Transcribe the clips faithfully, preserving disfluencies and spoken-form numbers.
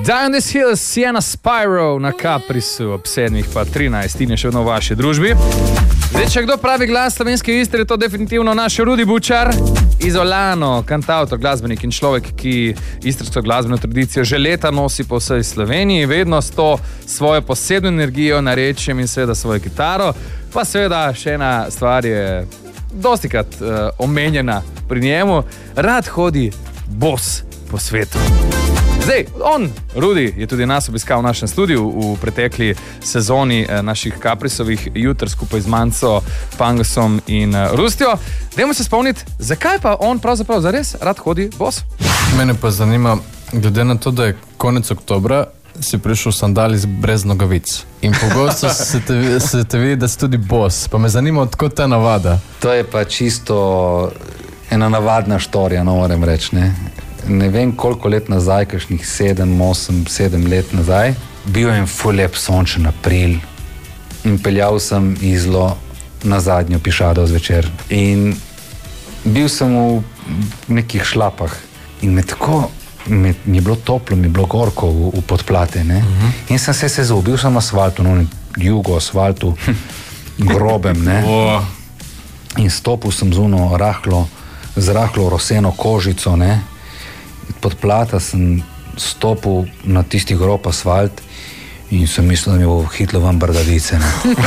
Down This Hill, Sienna Spyro na Caprisu, ob sedmih pa trinajst in je še vedno v vaši družbi. Zdaj, če kdo pravi glas slovenske Istre, je to definitivno naš Rudi Bučar, Izolano, kantavtor, glasbenik in človek, ki istrsko glasbeno tradicijo že leta nosi po vsej Sloveniji, vedno s to svojo posebno energijo, narečjem in seveda svojo kitaro. Pa seveda še ena stvar je dostikrat uh, omenjena pri njemu, rad hodi bos po svetu. Zdaj, on, Rudi, je tudi nas obiskal v našem studiu v pretekli sezoni naših Caprisovih jutr skupaj z Manco, Pangosom in Rustjo. Dajmo se spomniti, zakaj pa on pravzaprav zares rad hodi bos? Mene pa zanima, glede na to, da je konec oktobra, si prišel v sandali brez nogavic. In pogosto se te, se te vidi, da si tudi bos. Pa me zanima, odkot ta navada. To je pa čisto ena navadna štorija, no moram reči, ne. Ne vem, koliko let nazaj, kakšnih sedem, osem, sedem let nazaj, bil je ful lep sončen april in peljal sem Izlo na zadnjo pišado zvečer. In bil sem v nekih šlapah in me tako, me, mi je bilo toplo, mi je bilo gorko v, v podplate, ne. Uh-huh. In sem se sezul, bil sem na asfaltu, no, jugo asfaltu, grobem, ne. Oh. In stopil sem z uno rahlo, z rahlo roseno kožico, ne. Pod plata sem stopil na tisti grob asfalt in sem mislil, da mi bo hitlo vam bradavice.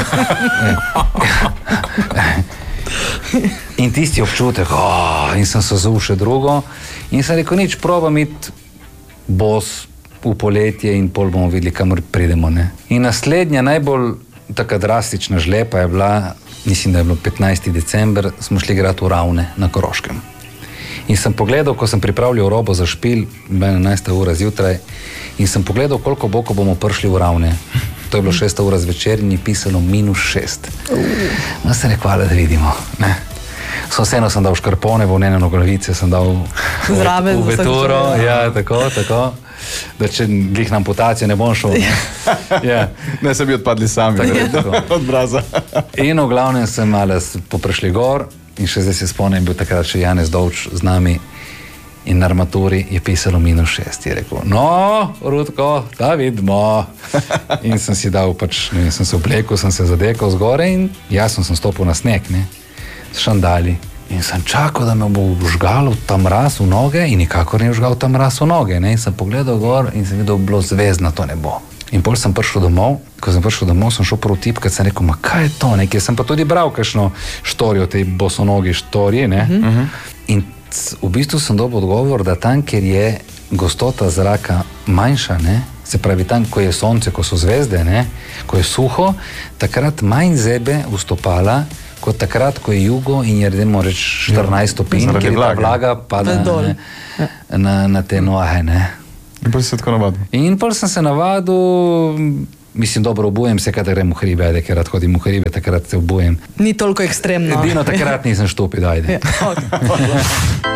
In tisti občutek, oh, in sem se zul še drugo in sem rekel, nič, probam iti bos v poletje in pol bomo videli, kamor pridemo. Ne? In naslednja, najbolj taka drastična žlepa je bila, mislim, da je bilo petnajsti december, smo šli igrati v Ravne na Koroškem. In sem pogledal, ko sem pripravljal robo za špil, enajsta ura zjutraj, in sem pogledal, koliko bo, ko bomo prišli v Ravne. To je bilo šesta ura zvečer in je pisalo minus šest. No, sem rekel, hvala, da vidimo. Ne. So vseeno sem dal škarpone, volnene nogavice, sem dal v, v veturo, ja, tako, tako, da če glih na amputacijo ne bom šel. Ne, ja. Ne se bi odpadli sami, tako, tako. Od braza. In v glavnem sem malo poprišli gor, in še zdaj se spomnim, bil takrat še Janez Dovč z nami in na armaturi je pisalo minus šest. Je rekel, no, Rudko, da vidimo. In sem si dal pač, ne vem, sem se oblekel, sem se zadekal zgore in jasno sem stopil na sneg, ne, s šandali. In sem čakal, da me bo vžgal ta mraz v noge in nikakor ni vžgal ta mraz v noge, ne. In sem pogledal gor in sem videl, bilo zvezdna to nebo. In pol sem prišel domov, ko sem prišel domov, sem šel prvo tipkat, sem rekel, ma kaj je to, nekaj, sem pa tudi bral kakšno štorijo, tej bosonogi štoriji, ne. Uh-huh. In v bistvu sem dobil odgovor, da tam, kjer je gostota zraka manjša, ne, se pravi tam, ko je sonce, ko so zvezde, ne, ko je suho, takrat manj zebe vstopala, kot takrat, ko je jugo in je, redemo reči, štirinajst stopinj, kjer je ta vlaga pada ne, na, na te nohe, ne. In pa si se tako navadil? In pa sem se navadil, mislim, dobro, obujem se, kada grem v hribe, ajde, ker rad hodim v hribe, takrat se obujem. Ni toliko ekstremno. Edino takrat nisem štupid, ajde. Okay.